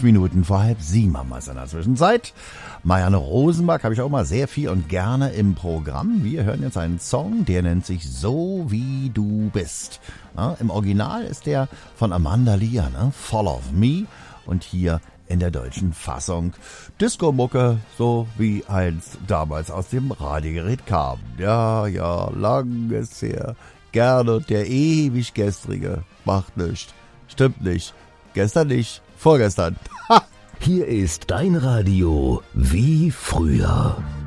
5 Minuten vor 6:30 haben wir es in der Zwischenzeit. Marianne Rosenberg habe ich auch mal sehr viel und gerne im Programm. Wir hören jetzt einen Song, der nennt sich So wie du bist. Ja, im Original ist der von Amanda Lear, ne? Fall of Me. Und hier in der deutschen Fassung Disco-Mucke, so wie eins damals aus dem Radiogerät kam. Ja, lang ist her. Gerne der ewig gestrige. Macht nichts. Stimmt nicht. Gestern nicht. Vorgestern. Hier ist dein Radio wie früher.